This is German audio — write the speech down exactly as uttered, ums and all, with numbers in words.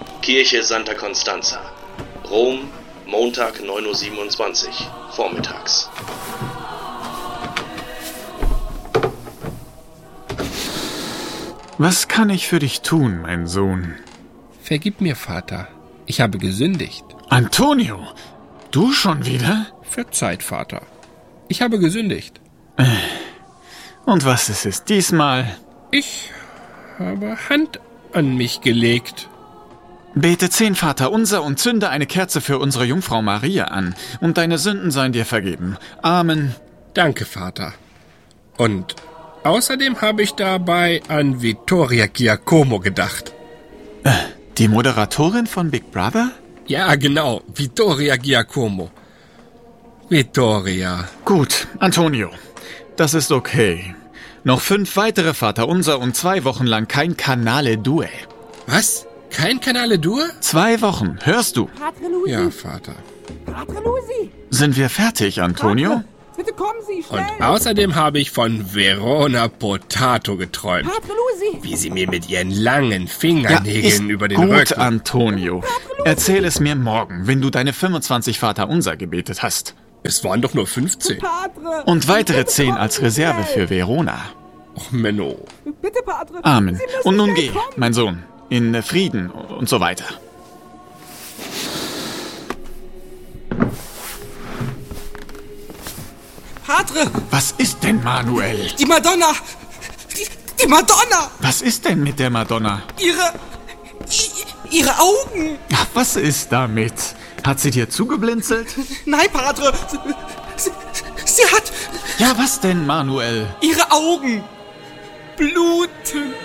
Kirche Santa Constanza. Rom, Montag neun Uhr siebenundzwanzig, vormittags. Was kann ich für dich tun, mein Sohn? Vergib mir, Vater. Ich habe gesündigt. Antonio, du schon wieder? Verzeiht, Vater. Ich habe gesündigt. Und was ist es diesmal? Ich habe Hand an mich gelegt. Bete zehn Vaterunser und zünde eine Kerze für unsere Jungfrau Maria an, und deine Sünden seien dir vergeben. Amen. Danke, Vater. Und außerdem habe ich dabei an Vittoria Giacomo gedacht. Äh, die Moderatorin von Big Brother? Ja, genau. Vittoria Giacomo. Vittoria. Gut, Antonio. Das ist okay. Noch fünf weitere Vaterunser und zwei Wochen lang kein Canale Due. Was? Kein Canale Due? Zwei Wochen, hörst du? Padre Luigi. Ja, Vater. Padre Luigi. Sind wir fertig, Antonio? Padre, bitte kommen Sie, schnell. Und außerdem habe ich von Verona Potato geträumt. Padre Luigi. Wie sie mir mit ihren langen Fingernägeln ist über den gut, Rücken... Antonio. Erzähl es mir morgen, wenn du deine fünfundzwanzig Vaterunser gebetet hast. Es waren doch nur fünfzehn. Padre. Und weitere Bitte zehn kommen als Sie Reserve schnell. für Verona. Och, Menno. Bitte, Padre. Amen. Sie müssen Und nun schnell geh, kommen. mein Sohn, in Frieden und so weiter. Padre, Was ist denn, Manuel? die Madonna. Die, die Madonna. Was ist denn mit der Madonna? Ihre... i- Ihre Augen. Ach, was ist damit? Hat sie dir zugeblinzelt? Nein, Padre. Sie, sie hat Ja, was denn, Manuel? ihre Augen bluten.